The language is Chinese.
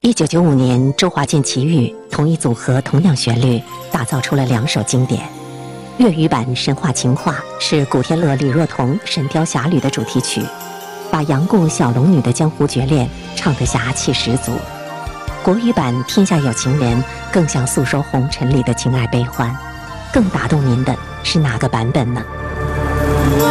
1995年，周华健、齐豫同一组合，同样旋律，打造出了2首经典。粤语版《神话情话》是古天乐、李若彤《神雕侠侣》的主题曲，把杨过、小龙女的江湖绝恋唱得侠气十足。国语版《天下有情人》更像诉说红尘里的情爱悲欢。更打动您的是哪个版本呢？